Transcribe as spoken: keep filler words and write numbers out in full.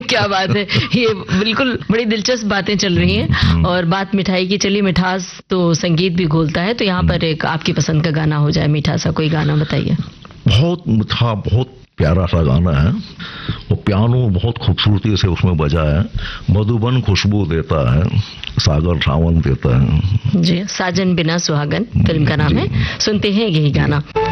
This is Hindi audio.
क्या बात है, ये बिल्कुल बड़ी दिलचस्प बातें चल रही हैं। और बात मिठाई की चली, मिठास तो संगीत भी घोलता है, तो यहाँ पर एक आपकी पसंद का गाना हो जाए, मीठा सा कोई गाना बताइए। बहुत मीठा, बहुत प्यारा सा गाना है, वो पियानो बहुत खूबसूरती से उसमें बजा है। मधुबन खुशबू देता है, सागर सावन देता है। जी, साजन बिना सुहागन फिल्म का नाम है, सुनते हैं यही गाना।